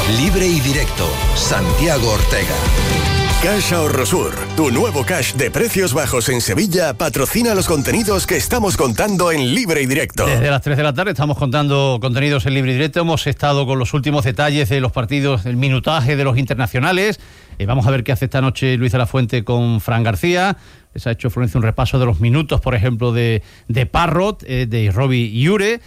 Libre y directo, Santiago Ortega. Cash Ahorrosur, tu nuevo cash de precios bajos en Sevilla, patrocina los contenidos que estamos contando en Libre y Directo. Desde las 3 de la tarde estamos contando contenidos en Libre y Directo. Hemos estado con los últimos detalles de los partidos, el minutaje de los internacionales. Vamos a ver qué hace esta noche Luis de la Fuente con Fran García. Les ha hecho Florencia un repaso de los minutos, por ejemplo, de Parrot, de Robbie Iure.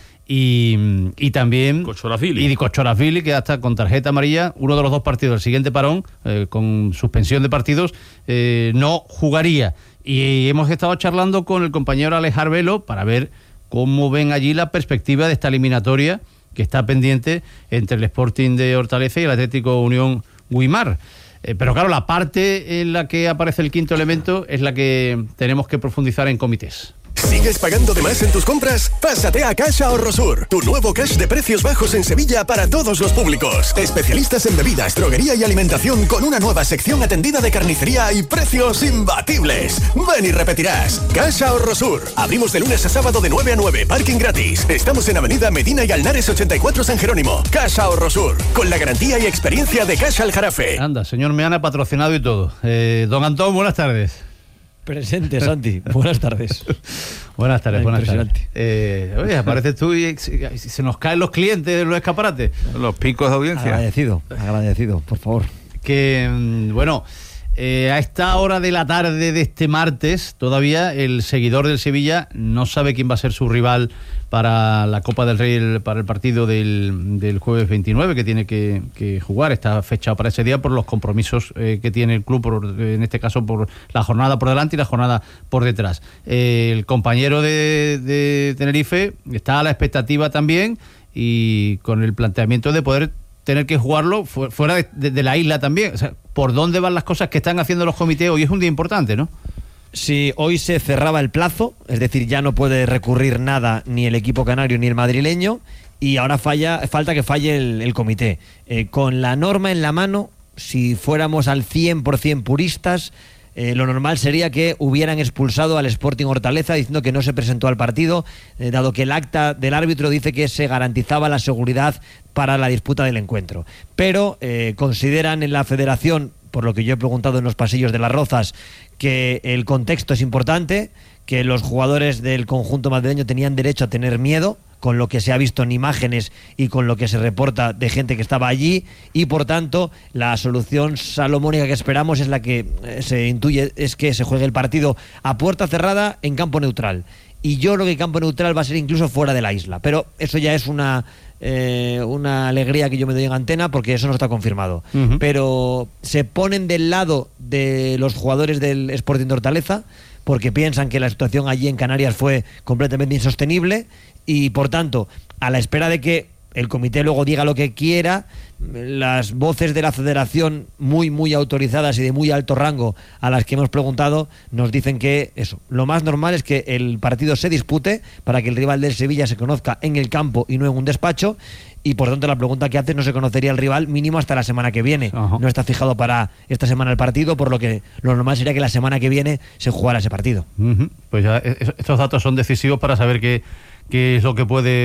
Y también Kochorazvili. Y de Kochorazvili, que hasta con tarjeta amarilla, uno de los dos partidos del siguiente parón, con suspensión de partidos, no jugaría. Y hemos estado charlando con el compañero Alex Arbelo para ver cómo ven allí la perspectiva de esta eliminatoria que está pendiente entre el Sporting de Hortaleza y el Atlético Unión Güímar. Pero claro, la parte en la que aparece el quinto elemento es la que tenemos que profundizar en comités. ¿Sigues pagando de más en tus compras? Pásate a Cash Ahorrosur, tu nuevo cash de precios bajos en Sevilla para todos los públicos. Especialistas en bebidas, droguería y alimentación con una nueva sección atendida de carnicería y precios imbatibles. Ven y repetirás. Cash Ahorrosur. Abrimos de lunes a sábado de 9 a 9, parking gratis. Estamos en Avenida Medina y Alnares 84 San Jerónimo. Cash Ahorrosur, con la garantía y experiencia de Cash al Jarafe. Anda, señor Meana, patrocinado y todo. Don Antón, buenas tardes. Presente, Santi. Buenas tardes. Buenas tardes. Oye, apareces tú y se nos caen los clientes de los escaparates. Los picos de audiencia. Agradecido, por favor. Que, bueno, a esta hora de la tarde de este martes, todavía el seguidor del Sevilla no sabe quién va a ser su rival para la Copa del Rey, para el partido del jueves 29, que tiene que jugar. Está fechado para ese día por los compromisos que tiene el club, en este caso por la jornada por delante y la jornada por detrás. El compañero de Tenerife está a la expectativa también y con el planteamiento de poder tener que jugarlo fuera de la isla también. O sea, ¿por dónde van las cosas que están haciendo los comités? Hoy es un día importante, ¿no? Sí, hoy se cerraba el plazo, es decir, ya no puede recurrir nada ni el equipo canario ni el madrileño, y ahora falta que falle el comité. Con la norma en la mano, si fuéramos al 100% puristas, lo normal sería que hubieran expulsado al Sporting Hortaleza diciendo que no se presentó al partido, dado que el acta del árbitro dice que se garantizaba la seguridad para la disputa del encuentro. Pero consideran en la federación, por lo que yo he preguntado en los pasillos de Las Rozas, que el contexto es importante, que los jugadores del conjunto madrileño tenían derecho a tener miedo, con lo que se ha visto en imágenes y con lo que se reporta de gente que estaba allí, y por tanto la solución salomónica que esperamos es la que se intuye, es que se juegue el partido a puerta cerrada en campo neutral. Y yo creo que campo neutral va a ser incluso fuera de la isla, pero eso ya es una alegría que yo me doy en antena porque eso no está confirmado. Pero se ponen del lado de los jugadores del Sporting de Hortaleza porque piensan que la situación allí en Canarias fue completamente insostenible y por tanto, a la espera de que el comité luego diga lo que quiera, las voces de la federación muy autorizadas y de muy alto rango a las que hemos preguntado nos dicen que eso, lo más normal es que el partido se dispute para que el rival del Sevilla se conozca en el campo y no en un despacho, y por tanto la pregunta que hace, no se conocería el rival mínimo hasta la semana que viene. No está fijado para esta semana el partido, por lo que lo normal sería que la semana que viene se jugara ese partido. Pues ya estos datos son decisivos para saber qué es lo que puede